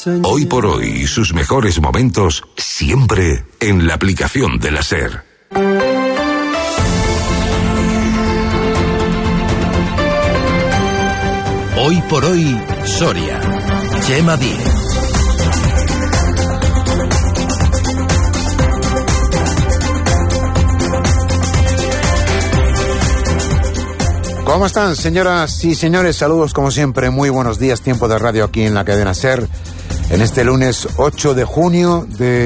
Hoy por hoy y sus mejores momentos siempre en la aplicación de la SER. Hoy por hoy, Soria. Chema Díez. ¿Cómo están, señoras y señores? Saludos como siempre, muy buenos días, tiempo de radio aquí en la cadena SER, en este lunes 8 de junio de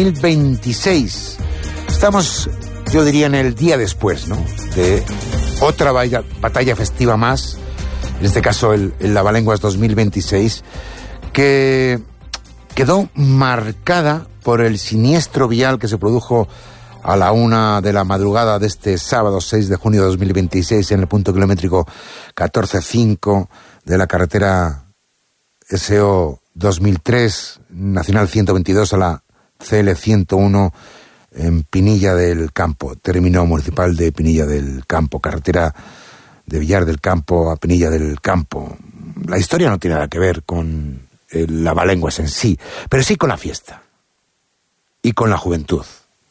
2026. Estamos, yo diría, en el día después, ¿no?, de otra batalla festiva más, en este caso el Lavalenguas 2026, que quedó marcada por el siniestro vial que se produjo a la 1 de la madrugada de este sábado 6 de junio de 2026 en el punto kilométrico 14.5 de la carretera SO 2003, Nacional 122 a la CL 101 en Pinilla del Campo, término municipal de Pinilla del Campo, carretera de Villar del Campo a Pinilla del Campo. La historia no tiene nada que ver con el Lavalenguas en sí, pero sí con la fiesta y con la juventud.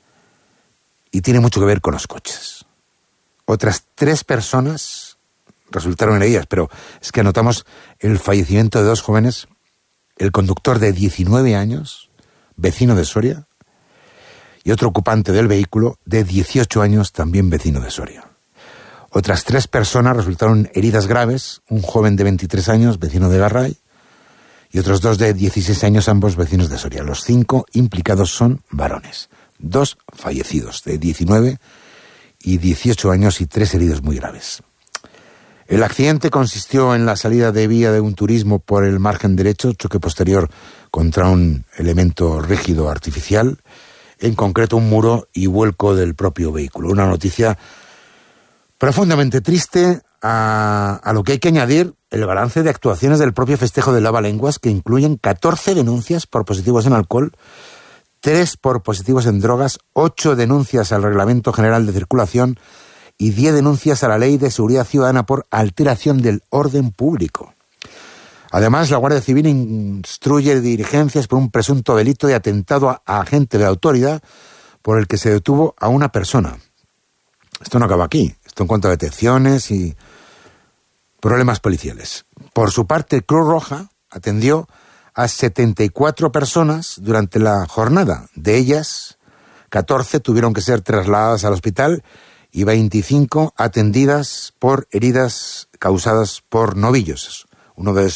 Y tiene mucho que ver con los coches. Otras 3 personas resultaron heridas, pero es que anotamos el fallecimiento de 2 jóvenes, el conductor de 19 años, vecino de Soria, y otro ocupante del vehículo de 18 años, también vecino de Soria. Otras 3 personas resultaron heridas graves, un joven de 23 años, vecino de Garray, y otros 2 de 16 años, ambos vecinos de Soria. Los 5 implicados son varones. 2 fallecidos, de 19 y 18 años, y 3 heridos muy graves. El accidente consistió en la salida de vía de un turismo por el margen derecho, choque posterior contra un elemento rígido artificial, en concreto un muro, y vuelco del propio vehículo. Una noticia profundamente triste, a lo que hay que añadir el balance de actuaciones del propio festejo de Lavalenguas, que incluyen 14 denuncias por positivos en alcohol, 3 por positivos en drogas, 8 denuncias al Reglamento General de Circulación y 10 denuncias a la Ley de Seguridad Ciudadana por alteración del orden público. Además, la Guardia Civil instruye diligencias por un presunto delito de atentado a agente de la autoridad, por el que se detuvo a una persona. Esto no acaba aquí. Esto en cuanto a detenciones y problemas policiales. Por su parte, Cruz Roja atendió a 74 personas durante la jornada. De ellas, 14 tuvieron que ser trasladadas al hospital y 25 atendidas por heridas causadas por novillos. Uno de